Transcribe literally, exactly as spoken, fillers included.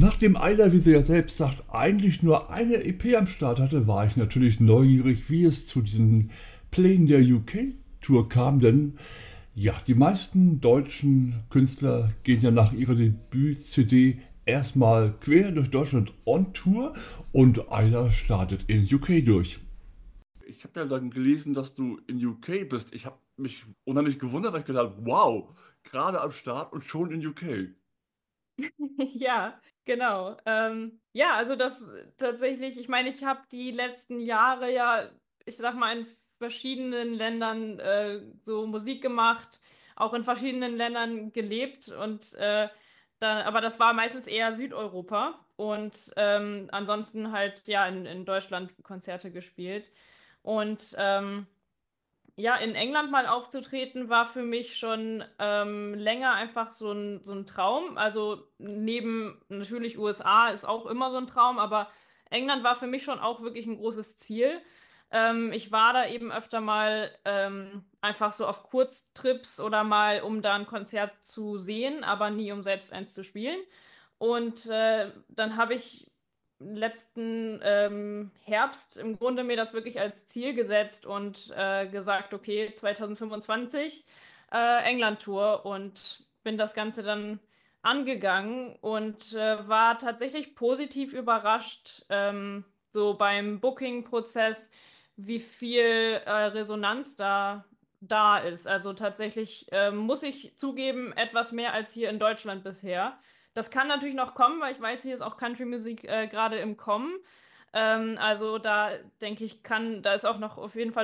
Nachdem Ayla, wie sie ja selbst sagt, eigentlich nur eine E P am Start hatte, war ich natürlich neugierig, wie es zu diesen Plänen der U K-Tour kam, denn ja, die meisten deutschen Künstler gehen ja nach ihrer Debüt-C D erstmal quer durch Deutschland on Tour und Ayla startet in U K durch. Ich habe ja dann gelesen, dass du in U K bist. Ich habe mich unheimlich gewundert, weil ich gedacht, wow, gerade am Start und schon in U K. Ja, genau. Ähm, ja, also das tatsächlich, ich meine, ich habe die letzten Jahre ja, ich sag mal, in verschiedenen Ländern äh, so Musik gemacht, auch in verschiedenen Ländern gelebt und äh, da, aber das war meistens eher Südeuropa und ähm, ansonsten halt ja in, in Deutschland Konzerte gespielt. Und ähm, ja, in England mal aufzutreten, war für mich schon ähm, länger einfach so ein, so ein Traum. Also neben natürlich U S A ist auch immer so ein Traum, aber England war für mich schon auch wirklich ein großes Ziel. Ähm, ich war da eben öfter mal ähm, einfach so auf Kurztrips oder mal, um da ein Konzert zu sehen, aber nie um selbst eins zu spielen. Und äh, dann habe ich letzten ähm, Herbst im Grunde mir das wirklich als Ziel gesetzt und äh, gesagt, okay, zwanzig fünfundzwanzig äh, England-Tour und bin das Ganze dann angegangen und äh, war tatsächlich positiv überrascht, ähm, so beim Booking-Prozess, wie viel äh, Resonanz da da ist. Also tatsächlich ähm, muss ich zugeben, etwas mehr als hier in Deutschland bisher. Das kann natürlich noch kommen, weil ich weiß, hier ist auch Country-Musik äh, gerade im Kommen. Ähm, also da denke ich, kann, da ist auch noch auf jeden Fall